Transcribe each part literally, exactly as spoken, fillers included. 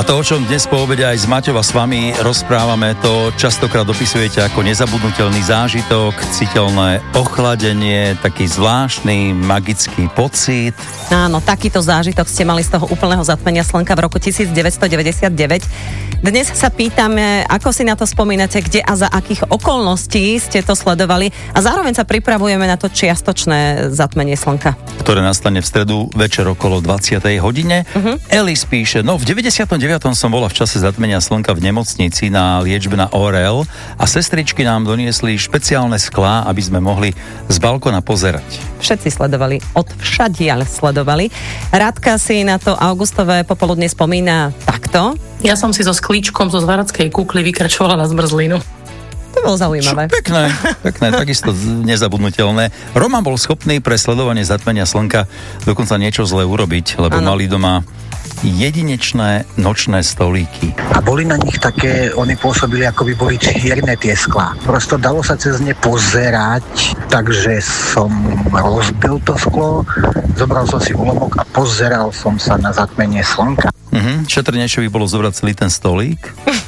A to, o čom dnes po obede aj s Maťou a s vami rozprávame, to častokrát opisujete ako nezabudnutelný zážitok, citeľné ochladenie, taký zvláštny magický pocit. Áno, takýto zážitok ste mali z toho úplného zatmenia slnka v roku devätnásťstodeväťdesiatdeväť. Dnes sa pýtame, ako si na to spomínate, kde a za akých okolností ste to sledovali a zároveň sa pripravujeme na to čiastočné zatmenie slnka, ktoré nastane v stredu večer okolo dvadsiatej hodine. Uh-huh. Elis píše, no v deväťdesiatom deviatom som bola v čase zatmenia slnka v nemocnici na liečbe na ó er el a sestričky nám doniesli špeciálne sklá, aby sme mohli z balkona pozerať. Všetci sledovali, od všadiaľ sledovali. Rádka si na to augustové popoludne spomína takto. Ja som si so sklíčkom zo zvárackej kukly vykračovala na zmrzlinu. To bolo zaujímavé. Čo, pekné, pekné, takisto nezabudnutelné. Roman bol schopný pre sledovanie zatmenia slnka dokonca niečo zlé urobiť, lebo ano. Mali doma jedinečné nočné stolíky. A boli na nich také, oni pôsobili, ako by boli čierne tie sklá. Prosto dalo sa cez ne pozerať, takže som rozbil to sklo, zobral som si úlomok a pozeral som sa na zatmenie slnka. Mhm, šetrnejšie by bolo zobrať celý ten stolík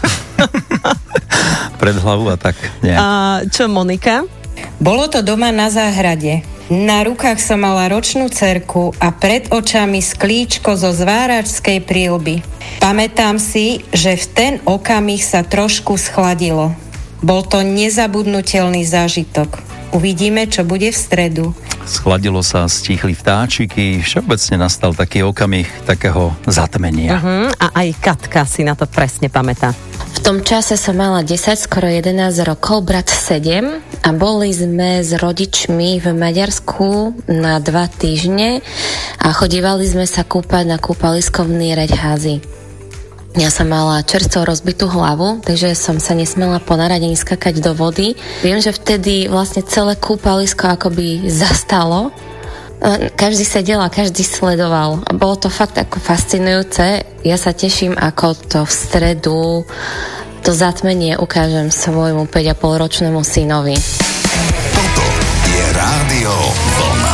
pred hlavu a tak. Nie. A čo Monika? Bolo to doma na záhrade. Na rukách som mala ročnú dcerku a pred očami sklíčko zo zváračskej príľby. Pamätám si, že v ten okamih sa trošku schladilo. Bol to nezabudnutelný zážitok. Uvidíme, čo bude v stredu. Schladilo sa, stíchli vtáčiky, všeobecne nastal taký okamih takého zatmenia. Uh-huh. A aj Katka si na to presne pamätá. V tom čase som mala desať, skoro jedenásť rokov, brat sedem a boli sme s rodičmi v Maďarsku na dva týždne a chodívali sme sa kúpať na kúpalisko v Nyíregyházi. Ja som mala čerstvo rozbitú hlavu, takže som sa nesmela ponárať ani skakať do vody. Viem, že vtedy vlastne celé kúpalisko akoby zastalo. Každý sedel a každý sledoval. A bolo to fakt ako fascinujúce. Ja sa teším, ako to v stredu to zatmenie ukážem svojmu päť a pol ročnému synovi. Toto je Rádio Vlna.